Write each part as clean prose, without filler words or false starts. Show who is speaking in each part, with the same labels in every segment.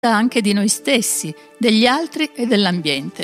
Speaker 1: anche di noi stessi, degli altri e dell'ambiente.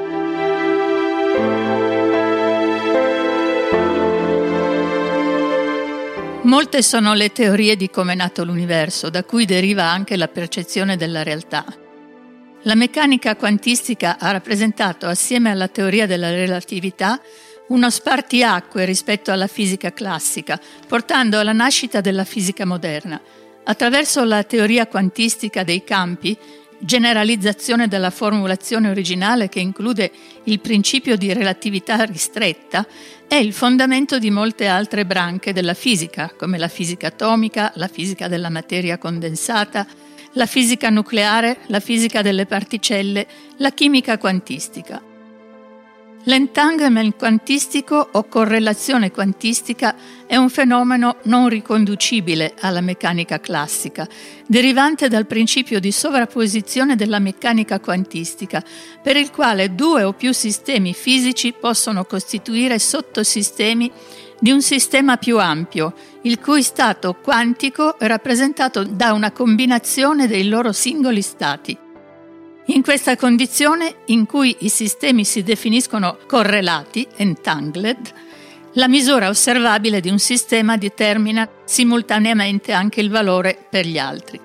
Speaker 1: Molte sono le teorie di come è nato l'universo, da cui deriva anche la percezione della realtà. La meccanica quantistica ha rappresentato, assieme alla teoria della relatività, uno spartiacque rispetto alla fisica classica, portando alla nascita della fisica moderna. Attraverso la teoria quantistica dei campi, generalizzazione della formulazione originale che include il principio di relatività ristretta, è il fondamento di molte altre branche della fisica, come la fisica atomica, la fisica della materia condensata, la fisica nucleare, la fisica delle particelle, la chimica quantistica. L'entanglement quantistico o correlazione quantistica è un fenomeno non riconducibile alla meccanica classica, derivante dal principio di sovrapposizione della meccanica quantistica, per il quale due o più sistemi fisici possono costituire sottosistemi di un sistema più ampio, il cui stato quantico è rappresentato da una combinazione dei loro singoli stati. In questa condizione, in cui i sistemi si definiscono correlati, entangled, la misura osservabile di un sistema determina simultaneamente anche il valore per gli altri.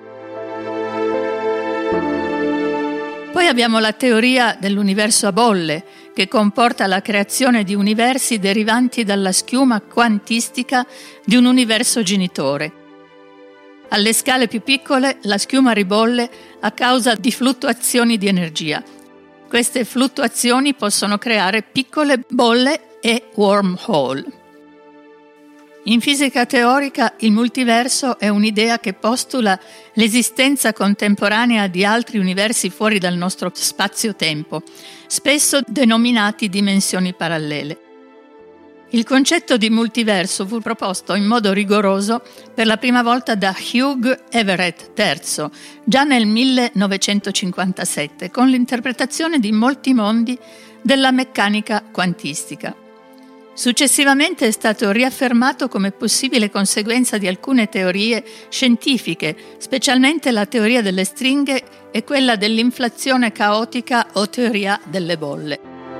Speaker 1: Poi abbiamo la teoria dell'universo a bolle, che comporta la creazione di universi derivanti dalla schiuma quantistica di un universo genitore. Alle scale più piccole la schiuma ribolle a causa di fluttuazioni di energia. Queste fluttuazioni possono creare piccole bolle e wormhole. In fisica teorica il multiverso è un'idea che postula l'esistenza contemporanea di altri universi fuori dal nostro spazio-tempo, spesso denominati dimensioni parallele. Il concetto di multiverso fu proposto in modo rigoroso per la prima volta da Hugh Everett III, già nel 1957, con l'interpretazione di molti mondi della meccanica quantistica. Successivamente è stato riaffermato come possibile conseguenza di alcune teorie scientifiche, specialmente la teoria delle stringhe e quella dell'inflazione caotica o teoria delle bolle.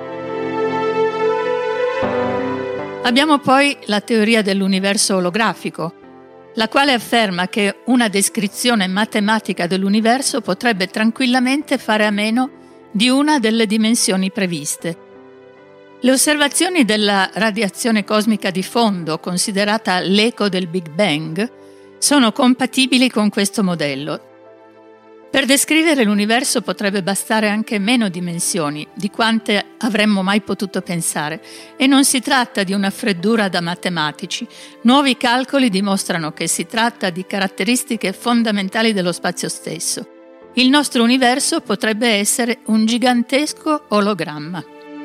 Speaker 1: Abbiamo poi la teoria dell'universo olografico, la quale afferma che una descrizione matematica dell'universo potrebbe tranquillamente fare a meno di una delle dimensioni previste. Le osservazioni della radiazione cosmica di fondo, considerata l'eco del Big Bang, sono compatibili con questo modello. Per descrivere l'universo potrebbe bastare anche meno dimensioni di quante avremmo mai potuto pensare, e non si tratta di una freddura da matematici. Nuovi calcoli dimostrano che si tratta di caratteristiche fondamentali dello spazio stesso. Il nostro universo potrebbe essere un gigantesco ologramma.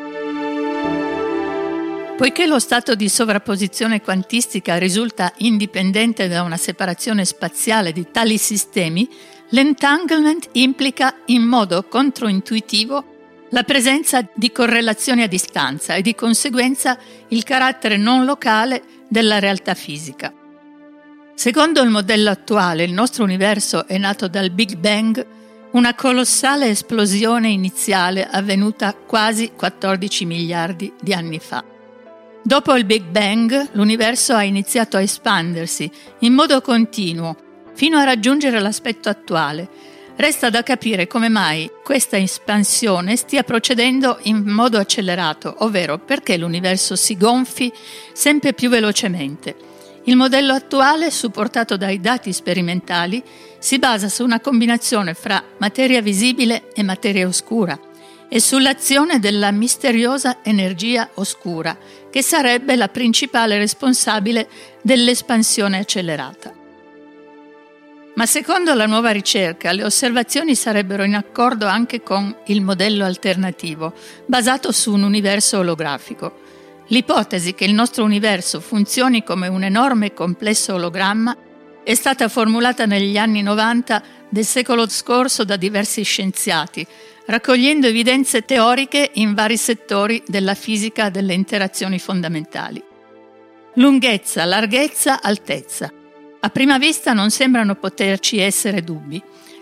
Speaker 1: Poiché lo stato di sovrapposizione quantistica risulta indipendente da una separazione spaziale di tali sistemi, l'entanglement implica in modo controintuitivo la presenza di correlazioni a distanza e di conseguenza il carattere non locale della realtà fisica. Secondo il modello attuale, il nostro universo è nato dal Big Bang, una colossale esplosione iniziale avvenuta quasi 14 miliardi di anni fa. Dopo il Big Bang, l'universo ha iniziato a espandersi in modo continuo fino a raggiungere l'aspetto attuale. Resta da capire come mai questa espansione stia procedendo in modo accelerato, ovvero perché l'universo si gonfi sempre più velocemente. Il modello attuale, supportato dai dati sperimentali, si basa su una combinazione fra materia visibile e materia oscura e sull'azione della misteriosa energia oscura, che sarebbe la principale responsabile dell'espansione accelerata. Ma secondo la nuova ricerca, le osservazioni sarebbero in accordo anche con il modello alternativo, basato su un universo olografico. L'ipotesi che il nostro universo funzioni come un enorme complesso ologramma è stata formulata negli anni 90 del secolo scorso da diversi scienziati, raccogliendo evidenze teoriche in vari settori della fisica delle interazioni fondamentali. Lunghezza, larghezza, altezza. A prima vista non sembrano poterci essere dubbi.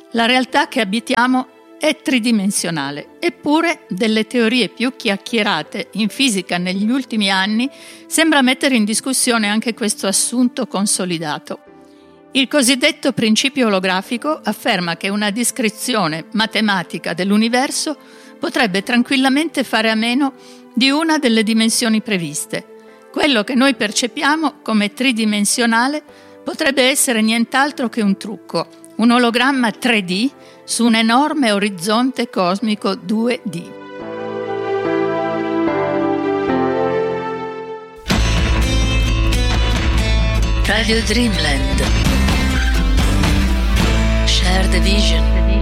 Speaker 1: La realtà che abitiamo è tridimensionale, eppure delle teorie più chiacchierate in fisica negli ultimi anni sembra mettere in discussione anche questo assunto consolidato. Il cosiddetto principio olografico afferma che una descrizione matematica dell'universo potrebbe tranquillamente fare a meno di una delle dimensioni previste. Quello che noi percepiamo come tridimensionale potrebbe essere nient'altro che un trucco, un ologramma 3D su un enorme orizzonte cosmico 2D. Radio Dreamland. Share the vision.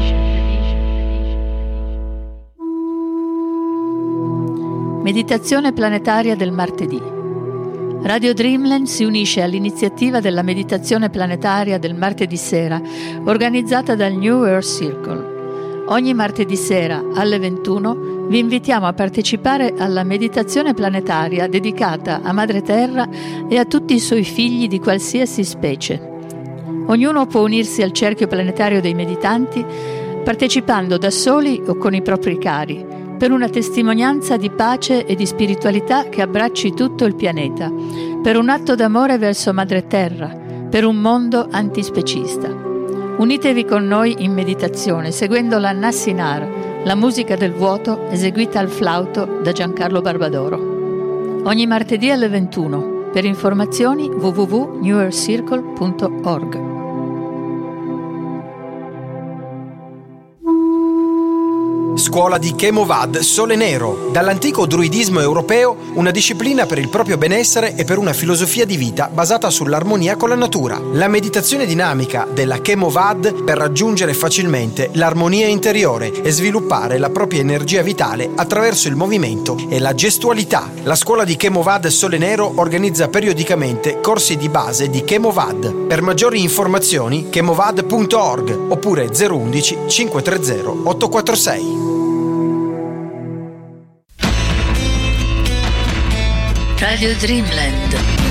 Speaker 1: Meditazione planetaria del martedì. Radio Dreamland si unisce all'iniziativa della meditazione planetaria del martedì sera, organizzata dal New Earth Circle. Ogni martedì sera alle 21 vi invitiamo a partecipare alla meditazione planetaria dedicata a Madre Terra e a tutti i suoi figli di qualsiasi specie. Ognuno può unirsi al cerchio planetario dei meditanti partecipando da soli o con i propri cari, per una testimonianza di pace e di spiritualità che abbracci tutto il pianeta, per un atto d'amore verso Madre Terra, per un mondo antispecista. Unitevi con noi in meditazione, seguendo la Nassinar, la musica del vuoto eseguita al flauto da Giancarlo Barbadoro. Ogni martedì alle 21. Per informazioni www.newearthcircle.org.
Speaker 2: Scuola di Chemovad Sole Nero, dall'antico druidismo europeo, una disciplina per il proprio benessere e per una filosofia di vita basata sull'armonia con la natura. La meditazione dinamica della Chemovad per raggiungere facilmente l'armonia interiore e sviluppare la propria energia vitale attraverso il movimento e la gestualità. La scuola di Chemovad Sole Nero organizza periodicamente corsi di base di Chemovad. Per maggiori informazioni chemovad.org oppure 011 530 846.
Speaker 1: Radio Dreamland.